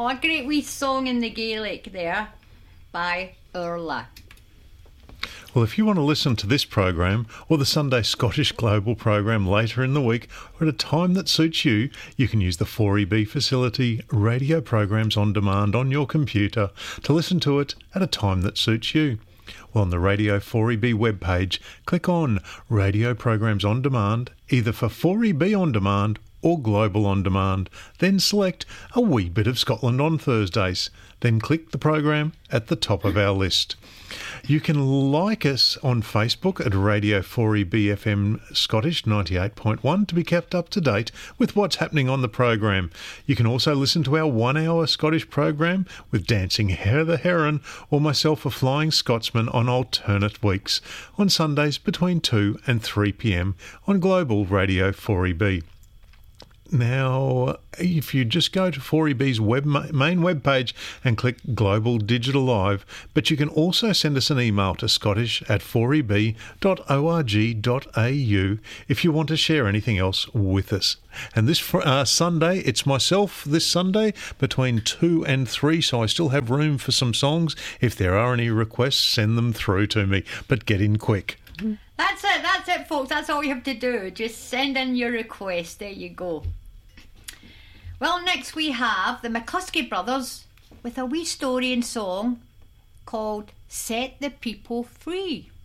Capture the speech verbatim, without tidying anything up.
Oh, a great wee song in the Gaelic there by Urla. Well, if you want to listen to this program or the Sunday Scottish Global program later in the week or at a time that suits you, you can use the four E B facility Radio Programs on Demand on your computer to listen to it at a time that suits you. Well, on the Radio four E B webpage, click on Radio Programs on Demand, either for four E B on Demand or Global on Demand. Then select A Wee Bit of Scotland on Thursdays. Then click the program at the top of our list. You can like us on Facebook at Radio four E B F M Scottish ninety-eight point one to be kept up to date with what's happening on the program. You can also listen to our one-hour Scottish program with Dancing Hare the Heron or myself, a Flying Scotsman, on alternate weeks on Sundays between two and three p m on Global Radio four E B. Now, if you just go to four E B's web, main webpage and click Global Digital Live, but you can also send us an email to scottish at four e b dot org dot a u if you want to share anything else with us. And this uh, Sunday, it's myself this Sunday between two and three, so I still have room for some songs. If there are any requests, send them through to me, but get in quick. That's it, that's it, folks. That's all you have to do. Just send in your request. There you go. Well, next we have the McCluskey Brothers with a wee story and song called Set the People Free.